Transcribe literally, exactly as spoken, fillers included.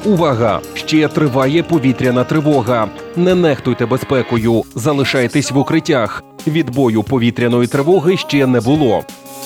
Увага! Ще триває повітряна тривога. Не нехтуйте безпекою, залишайтесь в укриттях. Відбою повітряної тривоги ще не було.